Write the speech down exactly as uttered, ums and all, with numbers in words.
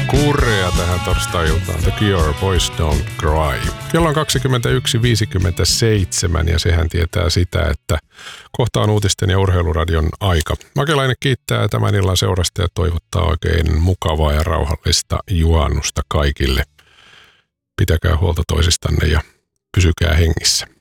Kurrea tähän torstai-iltaan. The Cure, Boys Don't Cry. Kello on kaksikymmentäyksi viisikymmentäseitsemän ja sehän tietää sitä, että kohta on uutisten ja urheiluradion aika. Makelainen kiittää tämän illan seurasta ja toivottaa oikein mukavaa ja rauhallista juhannusta kaikille. Pitäkää huolta toisistanne ja pysykää hengissä.